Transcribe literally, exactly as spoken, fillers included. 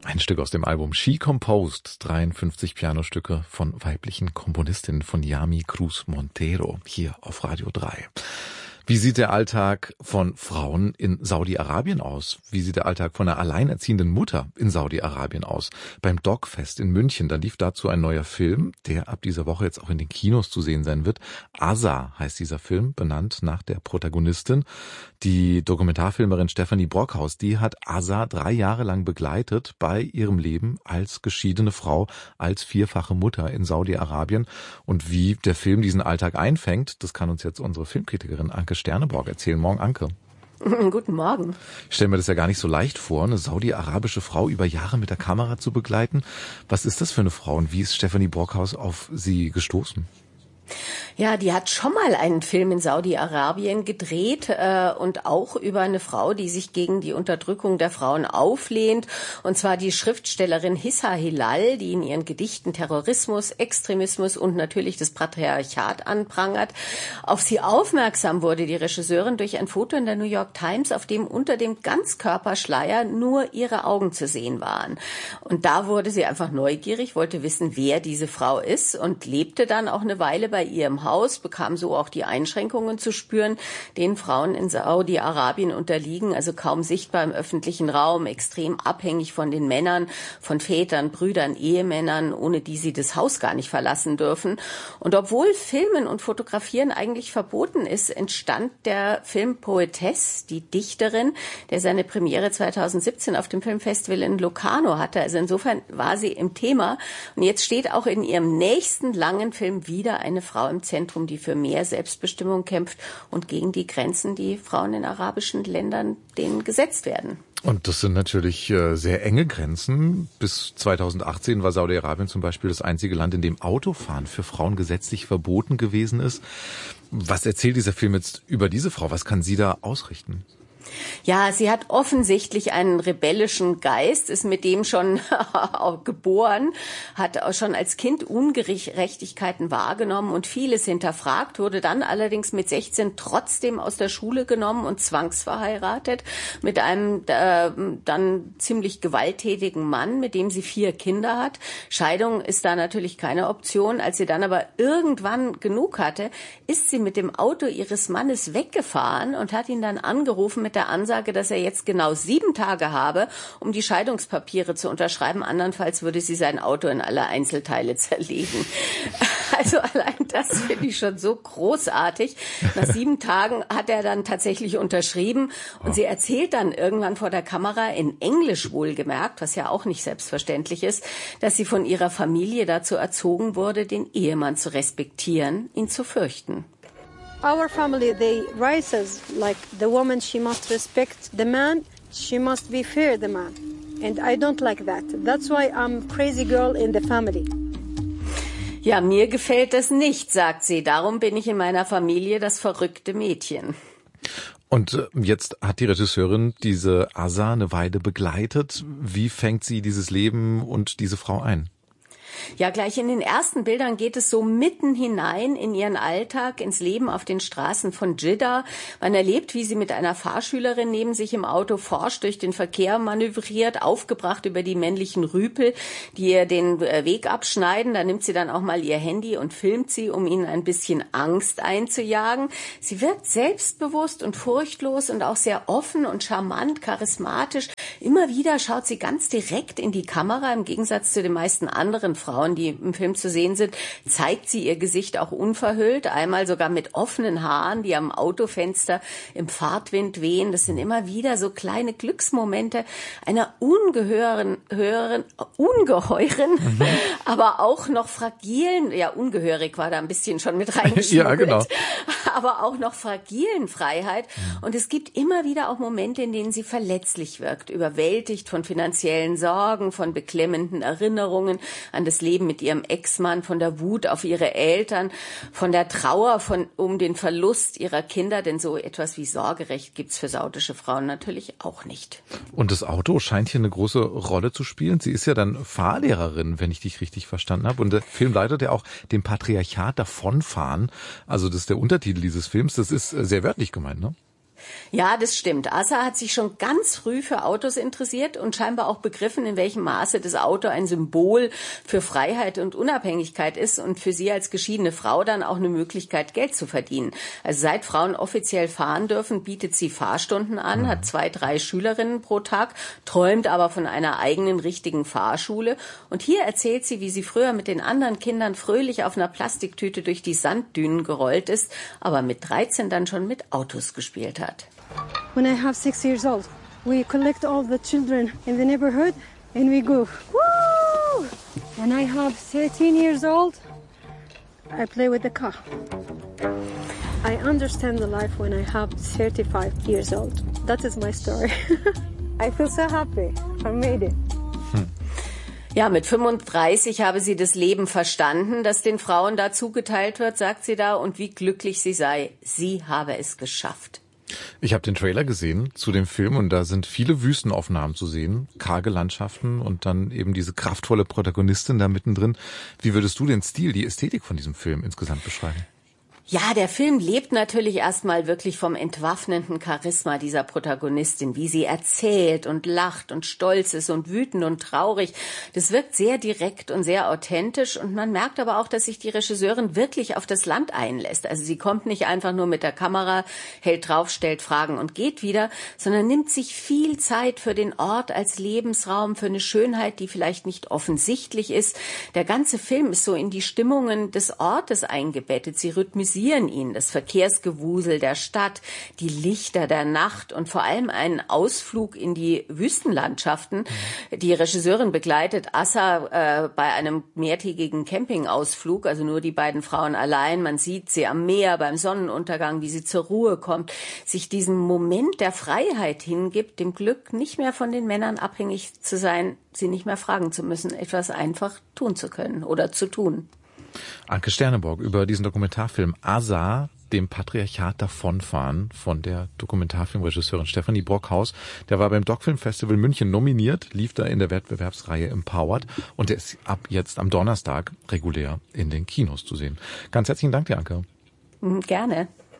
Ein Stück aus dem Album She Composed, dreiundfünfzig Pianostücke von weiblichen Komponistinnen von Yami Cruz Montero, hier auf Radio drei. Wie sieht der Alltag von Frauen in Saudi-Arabien aus? Wie sieht der Alltag von einer alleinerziehenden Mutter in Saudi-Arabien aus? Beim Dogfest in München, da lief dazu ein neuer Film, der ab dieser Woche jetzt auch in den Kinos zu sehen sein wird. Asa heißt dieser Film, benannt nach der Protagonistin. Die Dokumentarfilmerin Stefanie Brockhaus, die hat Asa drei Jahre lang begleitet bei ihrem Leben als geschiedene Frau, als vierfache Mutter in Saudi-Arabien. Und wie der Film diesen Alltag einfängt, das kann uns jetzt unsere Filmkritikerin Anke Sterneborg erzählen. Morgen, Anke. Guten Morgen. Ich stelle mir das ja gar nicht so leicht vor, eine saudi-arabische Frau über Jahre mit der Kamera zu begleiten. Was ist das für eine Frau und wie ist Stefanie Brockhaus auf sie gestoßen? Ja, die hat schon mal einen Film in Saudi-Arabien gedreht äh, und auch über eine Frau, die sich gegen die Unterdrückung der Frauen auflehnt. Und zwar die Schriftstellerin Hissa Hilal, die in ihren Gedichten Terrorismus, Extremismus und natürlich das Patriarchat anprangert. Auf sie aufmerksam wurde die Regisseurin durch ein Foto in der New York Times, auf dem unter dem Ganzkörperschleier nur ihre Augen zu sehen waren. Und da wurde sie einfach neugierig, wollte wissen, wer diese Frau ist und lebte dann auch eine Weile bei ihrem Haus, bekam so auch die Einschränkungen zu spüren, denen Frauen in Saudi-Arabien unterliegen, also kaum sichtbar im öffentlichen Raum, extrem abhängig von den Männern, von Vätern, Brüdern, Ehemännern, ohne die sie das Haus gar nicht verlassen dürfen. Und obwohl Filmen und Fotografieren eigentlich verboten ist, entstand der Film Poetess, die Dichterin, der seine Premiere zweitausendsiebzehn auf dem Filmfestival in Locarno hatte. Also insofern war sie im Thema. Und jetzt steht auch in ihrem nächsten langen Film wieder eine Frau im Zentrum, die für mehr Selbstbestimmung kämpft und gegen die Grenzen, die Frauen in arabischen Ländern denen gesetzt werden. Und das sind natürlich äh, sehr enge Grenzen. Bis zweitausendachtzehn war Saudi-Arabien zum Beispiel das einzige Land, in dem Autofahren für Frauen gesetzlich verboten gewesen ist. Was erzählt dieser Film jetzt über diese Frau? Was kann sie da ausrichten? Ja, sie hat offensichtlich einen rebellischen Geist, ist mit dem schon geboren, hat auch schon als Kind Ungerechtigkeiten wahrgenommen und vieles hinterfragt, wurde dann allerdings mit sechzehn trotzdem aus der Schule genommen und zwangsverheiratet mit einem äh, dann ziemlich gewalttätigen Mann, mit dem sie vier Kinder hat. Scheidung ist da natürlich keine Option. Als sie dann aber irgendwann genug hatte, ist sie mit dem Auto ihres Mannes weggefahren und hat ihn dann angerufen mit der Ansage, dass er jetzt genau sieben Tage habe, um die Scheidungspapiere zu unterschreiben. Andernfalls würde sie sein Auto in alle Einzelteile zerlegen. Also allein das finde ich schon so großartig. Nach sieben Tagen hat er dann tatsächlich unterschrieben und sie erzählt dann irgendwann vor der Kamera, in Englisch wohlgemerkt, was ja auch nicht selbstverständlich ist, dass sie von ihrer Familie dazu erzogen wurde, den Ehemann zu respektieren, ihn zu fürchten. Our family, they raise us like the woman, she must respect the man, she must be fair the man. And I don't like that. That's why I'm crazy girl in the family. Ja, mir gefällt das nicht, sagt sie. Darum bin ich in meiner Familie das verrückte Mädchen. Und jetzt hat die Regisseurin diese Asa eine Weile begleitet. Wie fängt sie dieses Leben und diese Frau ein? Ja, gleich in den ersten Bildern geht es so mitten hinein in ihren Alltag, ins Leben auf den Straßen von Dschidda. Man erlebt, wie sie mit einer Fahrschülerin neben sich im Auto forsch durch den Verkehr manövriert, aufgebracht über die männlichen Rüpel, die ihr den Weg abschneiden. Da nimmt sie dann auch mal ihr Handy und filmt sie, um ihnen ein bisschen Angst einzujagen. Sie wirkt selbstbewusst und furchtlos und auch sehr offen und charmant, charismatisch. Immer wieder schaut sie ganz direkt in die Kamera, im Gegensatz zu den meisten anderen Frauen, die im Film zu sehen sind, zeigt sie ihr Gesicht auch unverhüllt, einmal sogar mit offenen Haaren, die am Autofenster im Fahrtwind wehen. Das sind immer wieder so kleine Glücksmomente einer ungeheuren, höheren, ungeheuren, mhm. aber auch noch fragilen, ja, ungehörig war da ein bisschen schon mit reingeschmuggelt, ja, genau. aber auch noch fragilen Freiheit. Mhm. Und es gibt immer wieder auch Momente, in denen sie verletzlich wirkt, überwältigt von finanziellen Sorgen, von beklemmenden Erinnerungen an das Leben mit ihrem Ex-Mann, von der Wut auf ihre Eltern, von der Trauer von, um den Verlust ihrer Kinder, denn so etwas wie Sorgerecht gibt's für saudische Frauen natürlich auch nicht. Und das Auto scheint hier eine große Rolle zu spielen. Sie ist ja dann Fahrlehrerin, wenn ich dich richtig verstanden habe. Und der Film leitet ja auch dem Patriarchat davonfahren. Also das ist der Untertitel dieses Films. Das ist sehr wörtlich gemeint, ne? Ja, das stimmt. Asa hat sich schon ganz früh für Autos interessiert und scheinbar auch begriffen, in welchem Maße das Auto ein Symbol für Freiheit und Unabhängigkeit ist und für sie als geschiedene Frau dann auch eine Möglichkeit, Geld zu verdienen. Also seit Frauen offiziell fahren dürfen, bietet sie Fahrstunden an, hat zwei, drei Schülerinnen pro Tag, träumt aber von einer eigenen richtigen Fahrschule. Und hier erzählt sie, wie sie früher mit den anderen Kindern fröhlich auf einer Plastiktüte durch die Sanddünen gerollt ist, aber mit dreizehn dann schon mit Autos gespielt hat. When I have six years old, we collect all the children in the neighborhood and we go, woo! When I have thirteen years old, I play with the car. I understand the life when I have thirty-five years old. That is my story. I feel so happy. I made it. Hm. Ja, mit fünfunddreißig habe sie das Leben verstanden, das den Frauen da zugeteilt wird, sagt sie da, und wie glücklich sie sei. Sie habe es geschafft. Ich habe den Trailer gesehen zu dem Film und da sind viele Wüstenaufnahmen zu sehen, karge Landschaften und dann eben diese kraftvolle Protagonistin da mittendrin. Wie würdest du den Stil, die Ästhetik von diesem Film insgesamt beschreiben? Ja, der Film lebt natürlich erstmal wirklich vom entwaffnenden Charisma dieser Protagonistin, wie sie erzählt und lacht und stolz ist und wütend und traurig. Das wirkt sehr direkt und sehr authentisch und man merkt aber auch, dass sich die Regisseurin wirklich auf das Land einlässt. Also sie kommt nicht einfach nur mit der Kamera, hält drauf, stellt Fragen und geht wieder, sondern nimmt sich viel Zeit für den Ort als Lebensraum, für eine Schönheit, die vielleicht nicht offensichtlich ist. Der ganze Film ist so in die Stimmungen des Ortes eingebettet. Sie rhythmisiert ihn, das Verkehrsgewusel der Stadt, die Lichter der Nacht und vor allem einen Ausflug in die Wüstenlandschaften. Die Regisseurin begleitet Asa äh, bei einem mehrtägigen Campingausflug, also nur die beiden Frauen allein. Man sieht sie am Meer beim Sonnenuntergang, wie sie zur Ruhe kommt, sich diesem Moment der Freiheit hingibt, dem Glück, nicht mehr von den Männern abhängig zu sein, sie nicht mehr fragen zu müssen, etwas einfach tun zu können oder zu tun. Anke Sterneborg über diesen Dokumentarfilm Asa, dem Patriarchat davonfahren, von der Dokumentarfilmregisseurin Stefanie Brockhaus. Der war beim Doc Film Festival München nominiert, lief da in der Wettbewerbsreihe Empowered und der ist ab jetzt am Donnerstag regulär in den Kinos zu sehen. Ganz herzlichen Dank dir, Anke. Gerne.